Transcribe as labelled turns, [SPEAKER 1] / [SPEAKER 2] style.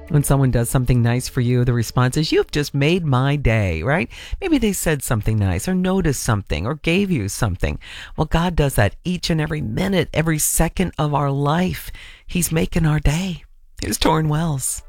[SPEAKER 1] When someone does something nice for you, the response is, "You've just made my day," right? Maybe they said something nice or noticed something or gave you something. Well, God does that each and every minute, every second of our life. He's making our day. Here's Torrin Wells.